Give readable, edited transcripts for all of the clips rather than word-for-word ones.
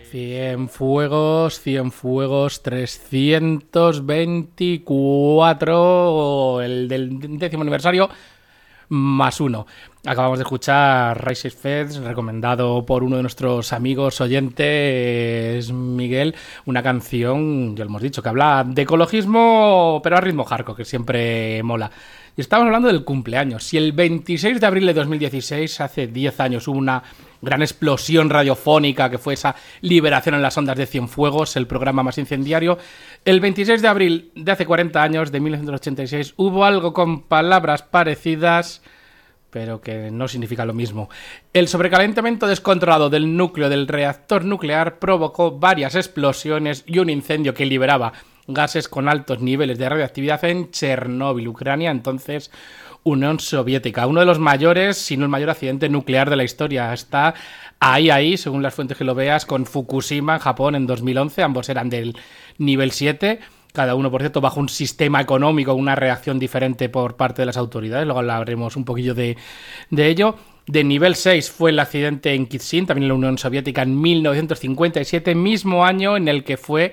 Cienfuegos, 324, el del 10º aniversario, +1. Acabamos de escuchar Raíces Feds, recomendado por uno de nuestros amigos oyentes, Miguel, una canción, ya lo hemos dicho, que habla de ecologismo, pero a ritmo hardcore, que siempre mola. Y estamos hablando del cumpleaños. Si el 26 de abril de 2016, hace 10 años, hubo una gran explosión radiofónica que fue esa liberación en las ondas de Cienfuegos, el programa más incendiario, el 26 de abril de hace 40 años, de 1986, hubo algo con palabras parecidas, pero que no significa lo mismo. El sobrecalentamiento descontrolado del núcleo del reactor nuclear provocó varias explosiones y un incendio que liberaba gases con altos niveles de radioactividad en Chernóbil, Ucrania, entonces Unión Soviética. Uno de los mayores, si no el mayor accidente nuclear de la historia. Está ahí, según las fuentes que lo veas, con Fukushima en Japón en 2011. Ambos eran del nivel 7. Cada uno, por cierto, bajo un sistema económico, una reacción diferente por parte de las autoridades. Luego hablaremos un poquillo de ello. De nivel 6 fue el accidente en Kizil, también en la Unión Soviética, en 1957, mismo año en el que fue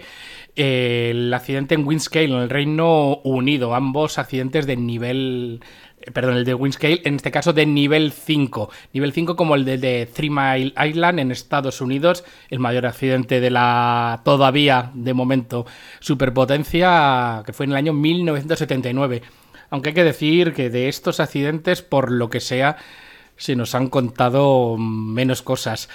el accidente en Windscale, en el Reino Unido. Ambos accidentes de nivel... Perdón, el de Windscale, en este caso de nivel 5. Nivel 5 como el de Three Mile Island en Estados Unidos, el mayor accidente de la todavía, de momento, superpotencia, que fue en el año 1979. Aunque hay que decir que de estos accidentes, por lo que sea, se nos han contado menos cosas.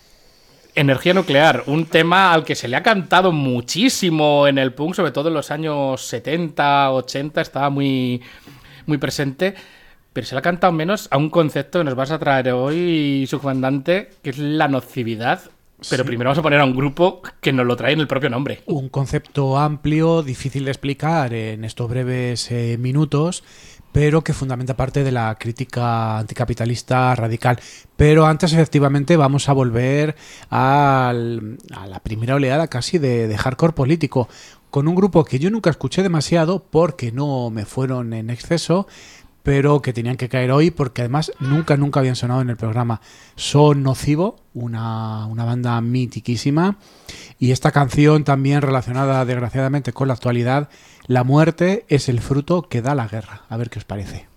Energía nuclear, un tema al que se le ha cantado muchísimo en el punk, sobre todo en los años 70, 80, estaba muy presente, pero se le ha cantado menos a un concepto que nos vas a traer hoy, subcomandante, que es la nocividad. Pero sí, primero vamos a poner a un grupo que nos lo trae en el propio nombre. Un concepto amplio, difícil de explicar en estos breves minutos, pero que fundamenta parte de la crítica anticapitalista radical. Pero antes, efectivamente, vamos a volver a la primera oleada casi de hardcore político, con un grupo que yo nunca escuché demasiado porque no me fueron en exceso, pero que tenían que caer hoy porque además nunca habían sonado en el programa. Son Nocivo, una banda mitiquísima, y esta canción también relacionada desgraciadamente con la actualidad, La muerte es el fruto que da la guerra. A ver qué os parece.